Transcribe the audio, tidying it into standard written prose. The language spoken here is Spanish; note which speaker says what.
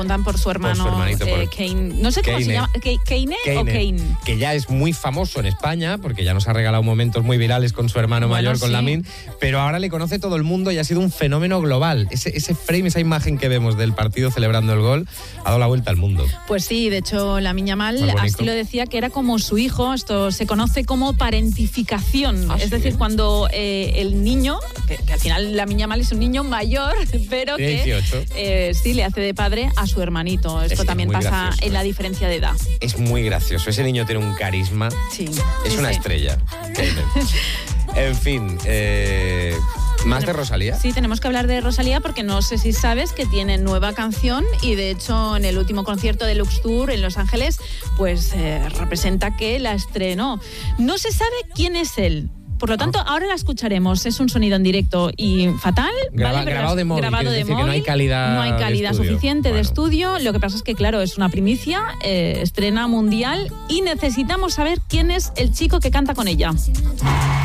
Speaker 1: Preguntan por su hermano Kane. No sé cómo se llama. ¿Kane o Kane?
Speaker 2: Que ya es muy famoso en España, porque ya nos ha regalado momentos muy virales con su hermano mayor, con Lamine, pero ahora le conoce todo el mundo y ha sido un fenómeno global. Ese frame, esa imagen que vemos del partido celebrando el gol, ha dado la vuelta al mundo.
Speaker 1: Pues sí, de hecho, Lamine Yamal así lo decía, que era como su hijo. Esto se conoce como parentificación. Es decir, cuando el niño, que al final Lamine Yamal es un niño mayor, pero que
Speaker 2: 18.
Speaker 1: Sí le hace de padre a su hermanito. Esto también pasa gracioso, en la diferencia de edad.
Speaker 2: Es muy gracioso. Ese niño tiene un carisma.
Speaker 1: Sí.
Speaker 2: Es una estrella. En fin, ¿más de Rosalía?
Speaker 1: Sí, tenemos que hablar de Rosalía porque no sé si sabes que tiene nueva canción y de hecho en el último concierto de Lux Tour en Los Ángeles pues representa que la estrenó. No se sabe quién es él. Por lo tanto, ahora la escucharemos. Es un sonido en directo y fatal.
Speaker 2: Grabado de móvil.
Speaker 1: Grabado de móvil.
Speaker 2: Que no hay calidad.
Speaker 1: No hay calidad suficiente de estudio. Lo que pasa es que, claro, es una primicia, estrena mundial y necesitamos saber quién es el chico que canta con ella.